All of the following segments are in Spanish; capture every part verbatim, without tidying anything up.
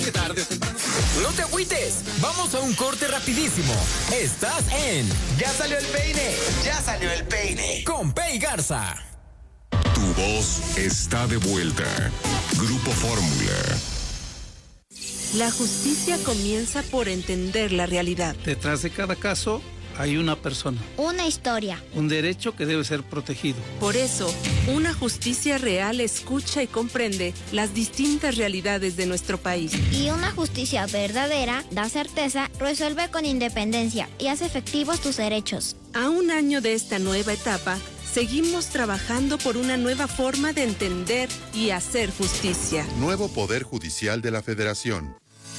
que tarde o temprano. No te agüites, vamos a un corte rapidísimo. Estás en Ya salió el peine, ya salió el peine. Con Pei Garza. Tu voz está de vuelta. Grupo Fórmula. La justicia comienza por entender la realidad. Detrás de cada caso hay una persona. Una historia. Un derecho que debe ser protegido. Por eso, una justicia real escucha y comprende las distintas realidades de nuestro país. Y una justicia verdadera da certeza, resuelve con independencia y hace efectivos tus derechos. A un año de esta nueva etapa, seguimos trabajando por una nueva forma de entender y hacer justicia. Nuevo Poder Judicial de la Federación.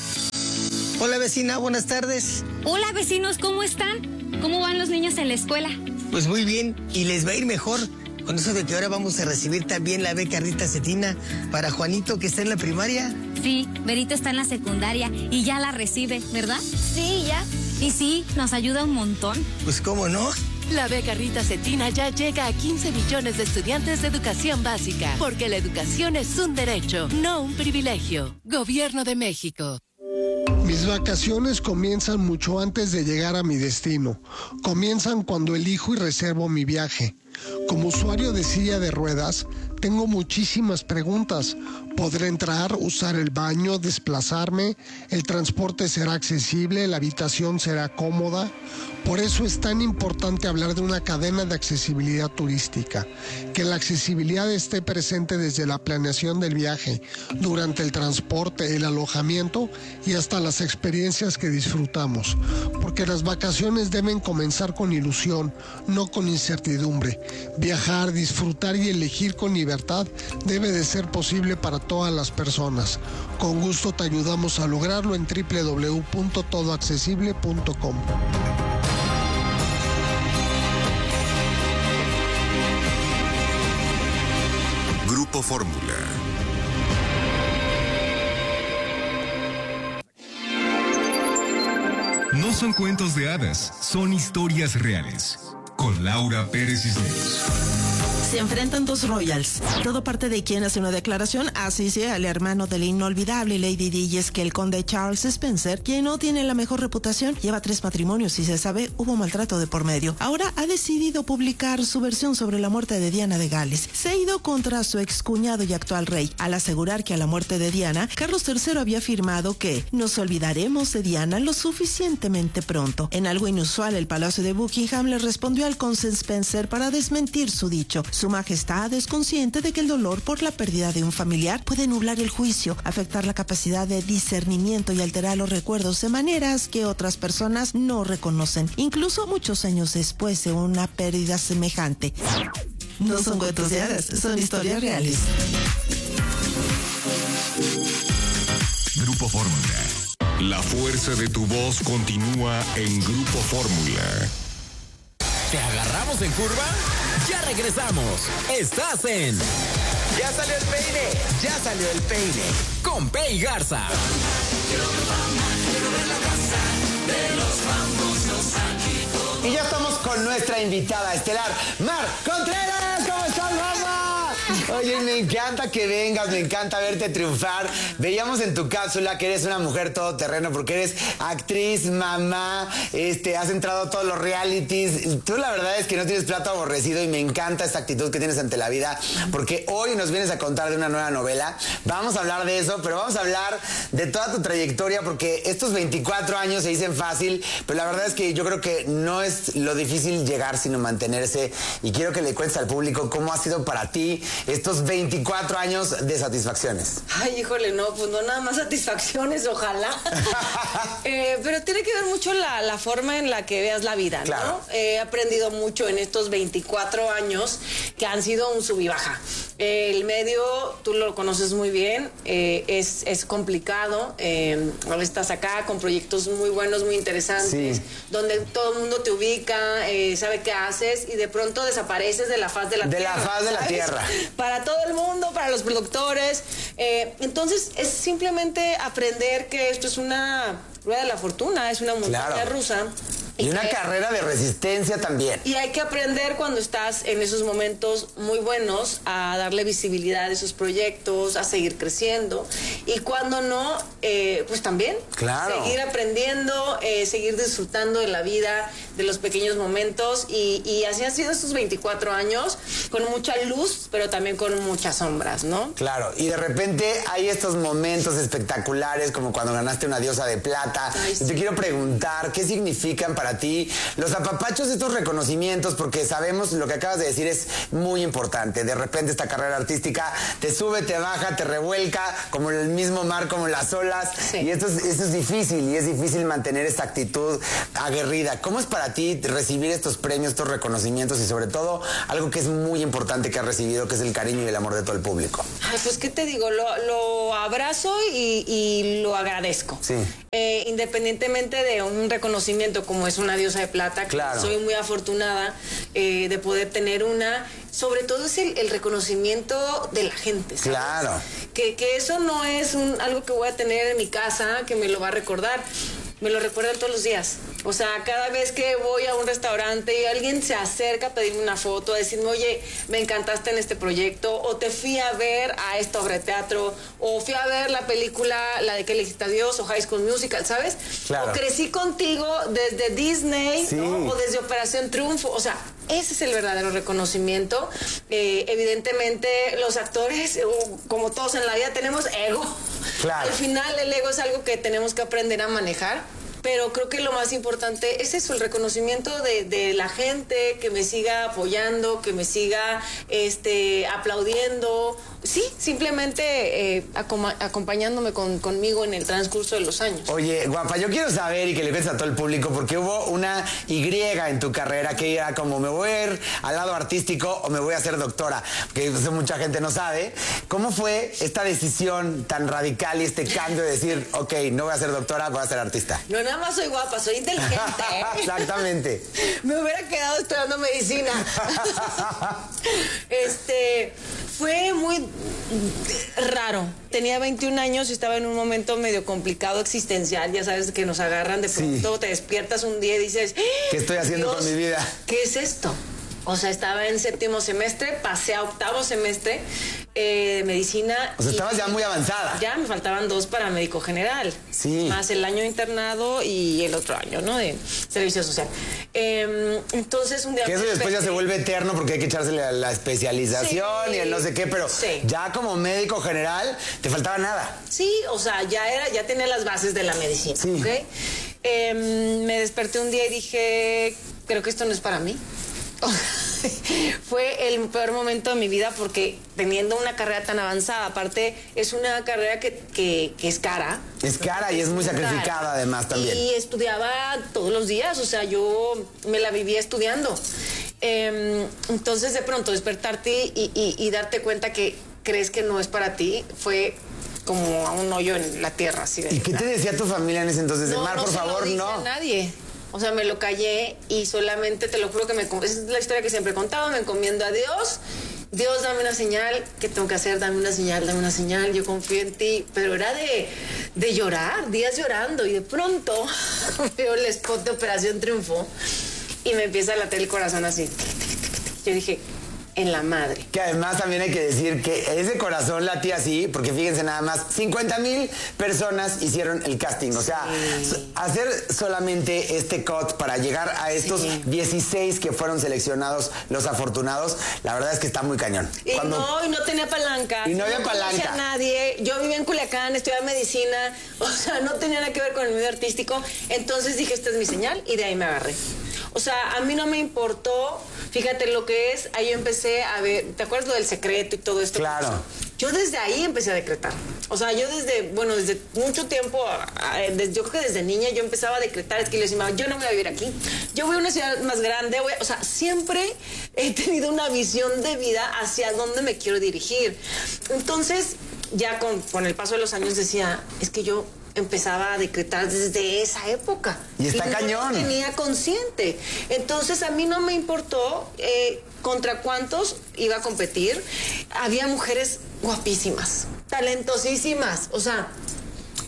Hola vecina, buenas tardes. Hola vecinos, ¿cómo están? ¿Cómo van los niños en la escuela? Pues muy bien, y les va a ir mejor. Con eso de que ahora vamos a recibir también la beca Rita Cetina para Juanito, que está en la primaria. Sí, Berito está en la secundaria y ya la recibe, ¿verdad? Sí, ya. Y sí, nos ayuda un montón. Pues cómo no. La beca Rita Cetina ya llega a quince millones de estudiantes de educación básica, porque la educación es un derecho, no un privilegio. Gobierno de México. Mis vacaciones comienzan mucho antes de llegar a mi destino. Comienzan cuando elijo y reservo mi viaje. Como usuario de silla de ruedas, tengo muchísimas preguntas. ¿Podré entrar, usar el baño, desplazarme? ¿El transporte será accesible? ¿La habitación será cómoda? Por eso es tan importante hablar de una cadena de accesibilidad turística. Que la accesibilidad esté presente desde la planeación del viaje, durante el transporte, el alojamiento y hasta las experiencias que disfrutamos. Porque las vacaciones deben comenzar con ilusión, no con incertidumbre. Viajar, disfrutar y elegir con libertad debe de ser posible para todas las personas. Con gusto te ayudamos a lograrlo en doble u doble u doble u punto todo accesible punto com. Grupo Fórmula. No son cuentos de hadas, son historias reales. Con Laura Pérez Cisneros. Se enfrentan dos royals. Todo parte de quien hace una declaración, así sea el hermano de la inolvidable Lady Di, y es que el conde Charles Spencer, quien no tiene la mejor reputación, lleva tres matrimonios y se sabe hubo maltrato de por medio. Ahora ha decidido publicar su versión sobre la muerte de Diana de Gales. Se ha ido contra su excuñado y actual rey, al asegurar que a la muerte de Diana, Carlos tercero había afirmado que nos olvidaremos de Diana lo suficientemente pronto. En algo inusual, el Palacio de Buckingham le respondió al conde Spencer para desmentir su dicho. Su majestad es consciente de que el dolor por la pérdida de un familiar puede nublar el juicio, afectar la capacidad de discernimiento y alterar los recuerdos de maneras que otras personas no reconocen, incluso muchos años después de una pérdida semejante. No son cuentos de hadas, son historias reales. Grupo Fórmula. La fuerza de tu voz continúa en Grupo Fórmula. ¿Te agarramos en curva? Ya regresamos. Estás en Ya salió el peine, ya salió el peine. Con Pei Garza. Y ya estamos con nuestra invitada estelar, Mar Contreras. ¿Cómo estás, mamá? Oye, me encanta que vengas, me encanta verte triunfar. Veíamos en tu cápsula que eres una mujer todoterreno porque eres actriz, mamá, este, has entrado a todos los realities. Tú la verdad es que no tienes plato aborrecido y me encanta esta actitud que tienes ante la vida, porque hoy nos vienes a contar de una nueva novela. Vamos a hablar de eso, pero vamos a hablar de toda tu trayectoria, porque estos veinticuatro años se dicen fácil, pero la verdad es que yo creo que no es lo difícil llegar, sino mantenerse. Y quiero que le cuentes al público cómo ha sido para ti estos veinticuatro años de satisfacciones. Ay, híjole, no, pues no nada más satisfacciones, ojalá. eh, pero tiene que ver mucho la, la forma en la que veas la vida, ¿no? Claro. Eh, he aprendido mucho en estos veinticuatro años que han sido un sub y baja. Eh, el medio, tú lo conoces muy bien, eh, es, es complicado. Eh, ahora estás acá con proyectos muy buenos, muy interesantes, sí, donde todo el mundo te ubica, eh, sabe qué haces y de pronto desapareces de la faz de la de tierra. De la faz de ¿sabes? la tierra. Para todo el mundo, para los productores. Eh, entonces, es simplemente aprender que esto es una rueda de la fortuna, es una montaña claro. rusa. Y una carrera de resistencia también. Y hay que aprender cuando estás en esos momentos muy buenos a darle visibilidad a esos proyectos, a seguir creciendo. Y cuando no, eh, pues también. Claro. Seguir aprendiendo, eh, seguir disfrutando de la vida, de los pequeños momentos. Y, y así han sido estos veinticuatro años, con mucha luz, pero también con muchas sombras, ¿no? Claro. Y de repente hay estos momentos espectaculares, como cuando ganaste una Diosa de Plata. Ay, sí. Y te quiero preguntar, ¿qué significan para a ti los apapachos, estos reconocimientos? Porque sabemos, lo que acabas de decir es muy importante. De repente esta carrera artística te sube, te baja, te revuelca, como el mismo mar, como las olas. Sí. Y esto es, esto es difícil, y es difícil mantener esta actitud aguerrida. ¿Cómo es para ti recibir estos premios, estos reconocimientos, y sobre todo algo que es muy importante que has recibido, que es el cariño y el amor de todo el público? Ay, pues qué te digo, lo, lo abrazo y, y lo agradezco. Sí. Eh, independientemente de un reconocimiento como es una Diosa de Plata, claro. Soy muy afortunada eh, de poder tener una. Sobre todo es el, el reconocimiento de la gente, ¿sabes? Claro. Que, que eso no es un, algo que voy a tener en mi casa, que me lo va a recordar. Me lo recuerdan todos los días. O sea, cada vez que voy a un restaurante y alguien se acerca a pedirme una foto, a decirme, oye, me encantaste en este proyecto, o te fui a ver a esta obra de teatro, o fui a ver la película, la de Que le dijiste adiós, o High School Musical, ¿sabes? Claro. O crecí contigo desde Disney, sí. ¿no? O desde Operación Triunfo. O sea, ese es el verdadero reconocimiento. Eh, evidentemente, los actores, como todos en la vida, tenemos ego. Claro. Al final, el ego es algo que tenemos que aprender a manejar. Pero creo que lo más importante es eso, el reconocimiento de, de la gente, que me siga apoyando, que me siga este, aplaudiendo. Sí, simplemente eh, acom- acompañándome con, conmigo en el transcurso de los años. Oye, guapa, yo quiero saber y que le cuentes a todo el público, porque hubo una Y en tu carrera que era como, me voy a ir al lado artístico o me voy a ser doctora, que eso mucha gente no sabe. ¿Cómo fue esta decisión tan radical y este cambio de decir, ok, no voy a ser doctora, voy a ser artista? No, nada más soy guapa, soy inteligente. ¿eh? Exactamente. Me hubiera quedado estudiando medicina. este, fue muy raro. Tenía veintiún años y estaba en un momento medio complicado existencial. Ya sabes que nos agarran de pronto, sí. Te despiertas un día y dices, ¿qué estoy haciendo Dios, con mi vida? ¿Qué es esto? O sea, estaba en séptimo semestre, pasé a octavo semestre eh, de medicina. O sea, estabas ya muy avanzada. Ya, me faltaban dos para médico general. Sí. Más el año de internado y el otro año, ¿no? De servicio social. Eh, entonces, un día... Que eso después ya se vuelve eterno porque hay que echarse la, la especialización, sí, y el no sé qué, pero sí. Ya como médico general te faltaba nada. Sí, o sea, ya era, ya tenía las bases de la medicina, sí. ¿Ok? Eh, me desperté un día y dije, creo que esto no es para mí. Fue el peor momento de mi vida porque teniendo una carrera tan avanzada, aparte es una carrera que, que, que es cara. Es cara y es muy sacrificada cara. Además también. Y estudiaba todos los días, o sea, yo me la vivía estudiando. Eh, entonces de pronto despertarte y, y, y darte cuenta que crees que no es para ti, fue como un hoyo en la tierra. Así de ¿Y qué te decía tu familia en ese entonces? No, de Mar, no por se favor, lo dije no. a nadie. O sea, me lo callé y solamente, te lo juro que me... Esa es la historia que siempre he contado, me encomiendo a Dios. Dios, dame una señal, ¿qué tengo que hacer? Dame una señal, dame una señal, yo confío en ti. Pero era de, de llorar, días llorando. Y de pronto veo el spot de Operación Triunfo y me empieza a latir el corazón así. Yo dije, en la madre. Que además también hay que decir que ese corazón latía así, porque fíjense nada más, cincuenta mil personas hicieron el casting. O sea, sí. hacer solamente este cut para llegar a estos sí. dieciséis que fueron seleccionados, los afortunados, la verdad es que está muy cañón. Y Cuando... no, y no tenía palanca. Y no había no palanca. No conocía a nadie. Yo vivía en Culiacán, estudiaba medicina. O sea, no tenía nada que ver con el medio artístico. Entonces dije, esta es mi señal, y de ahí me agarré. O sea, a mí no me importó, fíjate lo que es, ahí yo empecé a ver, ¿te acuerdas lo del secreto y todo esto? Claro. Yo desde ahí empecé a decretar. O sea, yo desde, bueno, desde mucho tiempo, desde, yo creo que desde niña yo empezaba a decretar, es que yo decía, yo no voy a vivir aquí, yo voy a una ciudad más grande, voy a, o sea, siempre he tenido una visión de vida hacia dónde me quiero dirigir. Entonces, ya con, con el paso de los años decía, es que yo empezaba a decretar desde esa época. Y está y cañón. No lo tenía consciente. Entonces a mí no me importó eh, contra cuántos iba a competir. Había mujeres guapísimas, talentosísimas. O sea,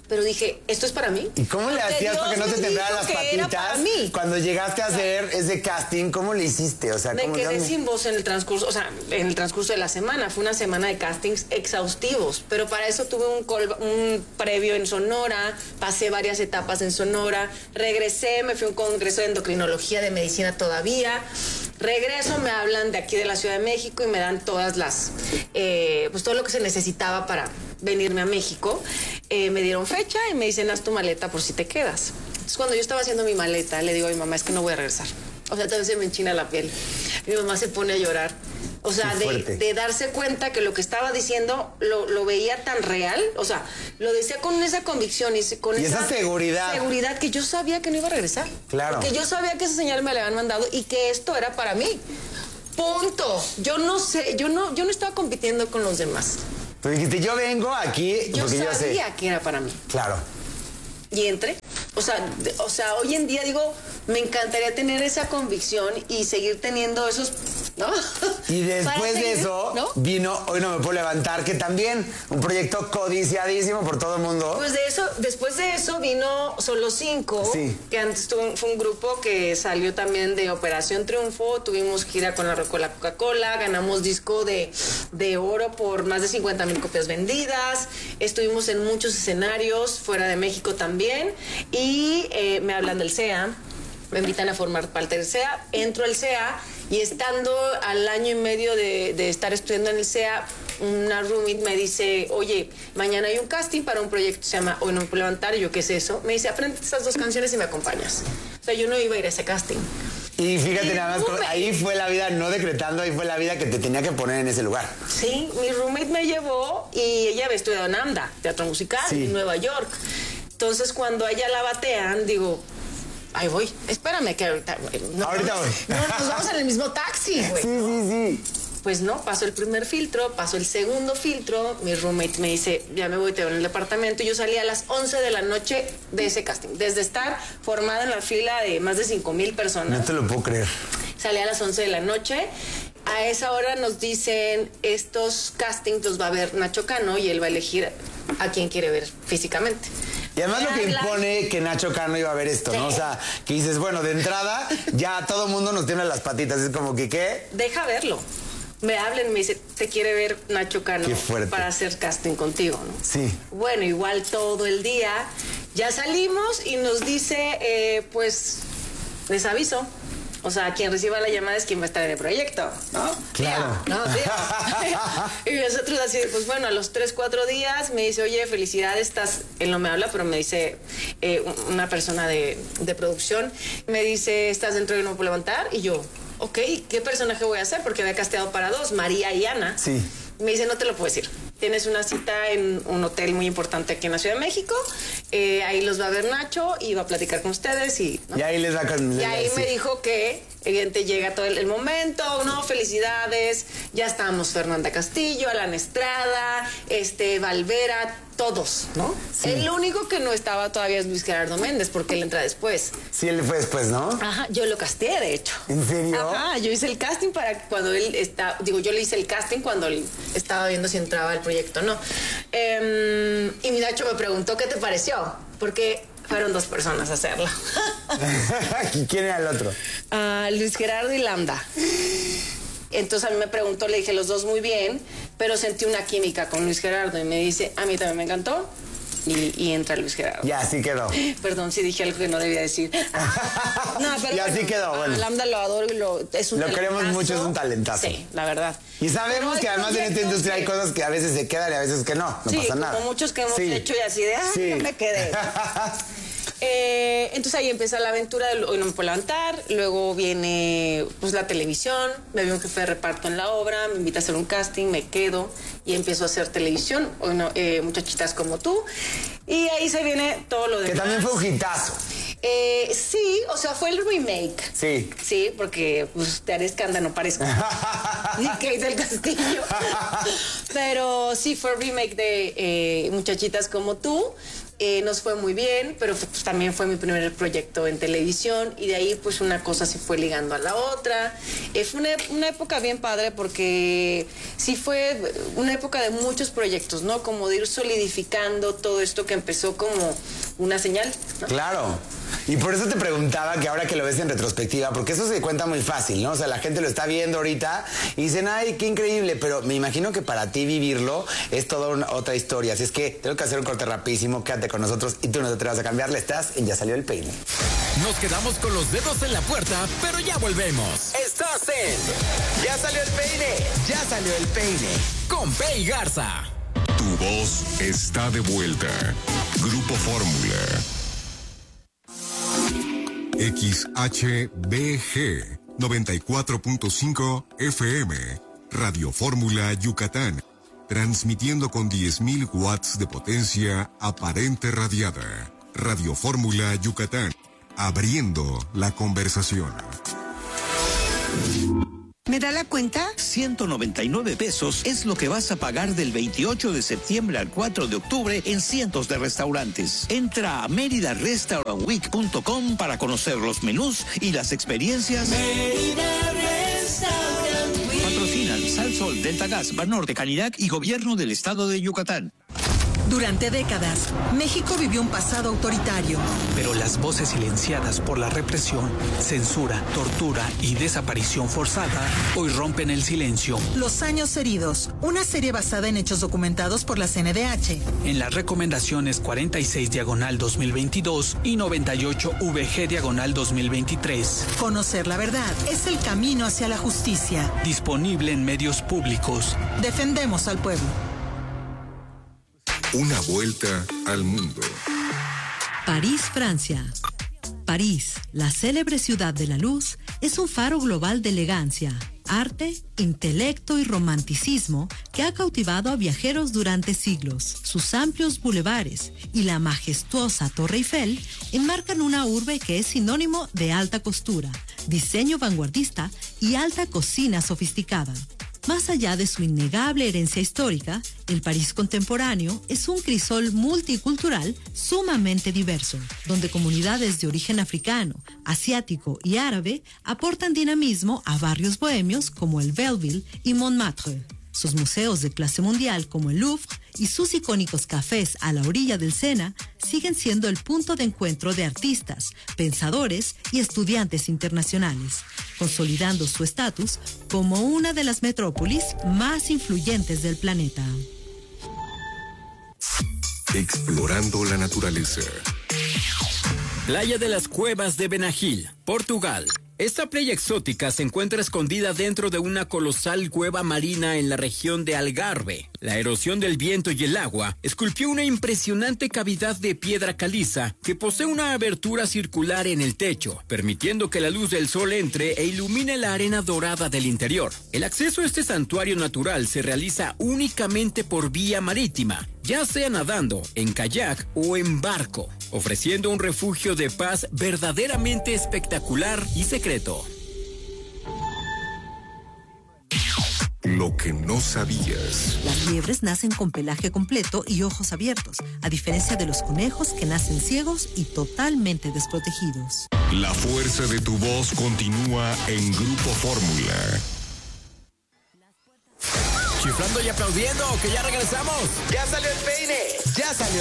pero dije, ¿esto es para mí? ¿Y cómo le hacías para que no te temblaran las patitas? Cuando llegaste a hacer ese casting, ¿cómo le hiciste? O sea, me ¿cómo quedé sin voz en el transcurso, o sea, en el transcurso de la semana. Fue una semana de castings exhaustivos, pero para eso tuve un, col, un previo en Sonora, pasé varias etapas en Sonora, regresé, me fui a un congreso de endocrinología de medicina todavía. Regreso, me hablan de aquí de la Ciudad de México y me dan todas las, eh, pues todo lo que se necesitaba para venirme a México. Eh, me dieron fecha y me dicen, haz tu maleta por si te quedas. Entonces, cuando yo estaba haciendo mi maleta, le digo a mi mamá, es que no voy a regresar. O sea, todavía se me enchina la piel. Mi mamá se pone a llorar. O sea, de, de darse cuenta que lo que estaba diciendo lo, lo veía tan real. O sea, lo decía con esa convicción y con y esa, esa seguridad. seguridad que yo sabía que no iba a regresar. Claro. Porque yo sabía que esa señal me la habían mandado y que esto era para mí. Punto. Yo no sé, yo no, yo no estaba compitiendo con los demás. Tú dijiste, yo vengo aquí yo porque yo sé. Yo sabía que era para mí. Claro. Y entré. O sea, de, o sea, hoy en día digo, me encantaría tener esa convicción y seguir teniendo esos, ¿no? Y después seguir, de eso, ¿no? Vino Hoy No Me Puedo Levantar, que también un proyecto codiciadísimo por todo el mundo. Pues de eso, después de eso vino Solo Cinco, sí. que antes tuvo, fue un grupo que salió también de Operación Triunfo, tuvimos gira con la, con la Coca-Cola, ganamos disco de, de oro por más de cincuenta mil copias vendidas, estuvimos en muchos escenarios, fuera de México también, y eh, me hablan del C E A, me invitan a formar parte del C E A, entro al C E A y estando al año y medio de, de estar estudiando en el C E A, una roommate me dice, oye, mañana hay un casting para un proyecto que se llama Hoy No Me Puedo Levantar. Y yo, ¿qué es eso? Me dice, aprende estas dos canciones y me acompañas. O sea, yo no iba a ir a ese casting. Y fíjate y nada más, roommate, ahí fue la vida, no decretando, ahí fue la vida que te tenía que poner en ese lugar. Sí, mi roommate me llevó y ella había estudiado en AMDA, teatro musical, sí. en Nueva York. Entonces, cuando a ella la batean, digo, ahí voy, espérame que ahorita... No, ahorita voy. No, nos vamos en el mismo taxi, güey. Sí, sí, sí. Pues no, pasó el primer filtro, pasó el segundo filtro, mi roommate me dice, ya me voy, te veo en el departamento. Y yo salí a las once de la noche de ese casting, desde estar formada en la fila de más de cinco mil personas. No te lo puedo creer. Salí a las once de la noche. A esa hora nos dicen, estos castings los va a ver Nacho Cano y él va a elegir a quien quiere ver físicamente. Y además lo que impone que Nacho Cano iba a ver esto, sí. ¿no? O sea, que dices, bueno, de entrada ya todo el mundo nos tiembla las patitas. Es como que, ¿qué? Deja verlo. Me hablan, me dice, te quiere ver Nacho Cano para hacer casting contigo, ¿no? Sí. Bueno, igual todo el día. Ya salimos y nos dice, eh, pues, les aviso. O sea, quien reciba la llamada es quien va a estar en el proyecto, ¿no? Claro. Tía, ¿no? Tía. Y nosotros así, pues bueno, a los tres, cuatro días me dice, oye, felicidades, estás... Él no me habla, pero me dice eh, una persona de, de producción, me dice, ¿estás dentro de No Me Puedo Levantar? Y yo, ok, ¿qué personaje voy a hacer? Porque había casteado para dos, María y Ana. Sí. Me dice, no te lo puedo decir. Tienes una cita en un hotel muy importante aquí en la Ciudad de México. Eh, ahí los va a ver Nacho y va a platicar con ustedes. Y, ¿no? y ahí les va a... Y ahí sí. me dijo que, evidente, llega todo el, el momento, ¿no? Felicidades. Ya estábamos Fernanda Castillo, Alan Estrada, este, Valvera, todos, ¿no? Sí. El único que no estaba todavía es Luis Gerardo Méndez, porque él entra después. Sí, él fue después, ¿no? Ajá, yo lo casteé, de hecho. ¿En serio? Ajá, yo hice el casting para cuando él está, digo, yo le hice el casting cuando él estaba viendo si entraba al proyecto o no. Eh, y mi Nacho me preguntó, ¿qué te pareció? Porque fueron dos personas a hacerlo. ¿Quién era el otro? Uh, Luis Gerardo y Lambda. Entonces a mí me preguntó, le dije los dos muy bien, pero sentí una química con Luis Gerardo y me dice, a mí también me encantó. Y, y entra Luis Gerardo. Ya, así quedó. Perdón, si dije algo que no debía decir. No, pero y así bueno, quedó, bueno. Lambda lo adoro y lo, es un Lo queremos mucho, es un talentazo. Sí, la verdad. Y sabemos pero que además en esta industria que... hay cosas que a veces se quedan y a veces que no, no sí, pasa nada. Sí, como muchos que hemos sí. hecho y así de, ah, sí. no me quedé. Eh, entonces ahí empieza la aventura de Hoy No Me Puedo Levantar. Luego viene pues la televisión. Me veo un jefe de reparto en la obra, me invita a hacer un casting, me quedo y empiezo a hacer televisión. Hoy no, eh, Muchachitas Como Tú. Y ahí se viene todo lo demás. Que también fue un hitazo. Eh, sí, o sea, fue el remake. Sí. Sí, porque pues, te haré escándalo, no parezco ni Kate del Castillo. Pero sí, fue el remake de eh, Muchachitas Como Tú. eh, nos fue muy bien, pero pues, también fue mi primer proyecto en televisión y de ahí pues una cosa se fue ligando a la otra. Eh, fue una, una época bien padre porque sí fue una época de muchos proyectos, ¿no? Como de ir solidificando todo esto que empezó como una señal, ¿no? Claro. Y por eso te preguntaba que ahora que lo ves en retrospectiva, porque eso se cuenta muy fácil, ¿no? O sea, la gente lo está viendo ahorita y dicen, ay, qué increíble, pero me imagino que para ti vivirlo es toda una, otra historia. Así es que tengo que hacer un corte rapidísimo, quédate con nosotros y tú no te atrevas a cambiarle, estás en Ya Salió el Peine. Nos quedamos con los dedos en la puerta, pero ya volvemos. Estás en Ya Salió el Peine, Ya Salió el Peine. Con Pei Garza. Tu voz está de vuelta. Grupo Fórmula. X H B G noventa y cuatro punto cinco F M, Radio Fórmula Yucatán, transmitiendo con diez mil watts de potencia aparente radiada. Radio Fórmula Yucatán, abriendo la conversación. ¿Me da la cuenta? ciento noventa y nueve pesos es lo que vas a pagar del veintiocho de septiembre al cuatro de octubre en cientos de restaurantes. Entra a mérida restaurant week punto com para conocer los menús y las experiencias. Mérida Restaurant Week. Patrocinan Salsol, Delta Gas, Banorte, Canirac y Gobierno del Estado de Yucatán. Durante décadas, México vivió un pasado autoritario. Pero las voces silenciadas por la represión, censura, tortura y desaparición forzada hoy rompen el silencio. Los años heridos, una serie basada en hechos documentados por la C N D H. En las recomendaciones cuarenta y seis diagonal dos mil veintidós y noventa y ocho V G diagonal dos mil veintitrés. Conocer la verdad es el camino hacia la justicia. Disponible en medios públicos. Defendemos al pueblo. Una vuelta al mundo. París, Francia. París, la célebre ciudad de la luz, es un faro global de elegancia, arte, intelecto y romanticismo que ha cautivado a viajeros durante siglos. Sus amplios bulevares y la majestuosa Torre Eiffel enmarcan una urbe que es sinónimo de alta costura, diseño vanguardista y alta cocina sofisticada. Más allá de su innegable herencia histórica, el París contemporáneo es un crisol multicultural sumamente diverso, donde comunidades de origen africano, asiático y árabe aportan dinamismo a barrios bohemios como el Belleville y Montmartre. Sus museos de clase mundial como el Louvre y sus icónicos cafés a la orilla del Sena siguen siendo el punto de encuentro de artistas, pensadores y estudiantes internacionales, consolidando su estatus como una de las metrópolis más influyentes del planeta. Explorando la naturaleza. Playa de las Cuevas de Benagil, Portugal. Esta playa exótica se encuentra escondida dentro de una colosal cueva marina en la región de Algarve. La erosión del viento y el agua esculpió una impresionante cavidad de piedra caliza que posee una abertura circular en el techo, permitiendo que la luz del sol entre e ilumine la arena dorada del interior. El acceso a este santuario natural se realiza únicamente por vía marítima, ya sea nadando, en kayak o en barco, ofreciendo un refugio de paz verdaderamente espectacular y secreto. Lo que no sabías. Las liebres nacen con pelaje completo y ojos abiertos, a diferencia de los conejos que nacen ciegos y totalmente desprotegidos. La fuerza de tu voz continúa en Grupo Fórmula. Chiflando y aplaudiendo, que ya regresamos. Ya salió el peine, ya salió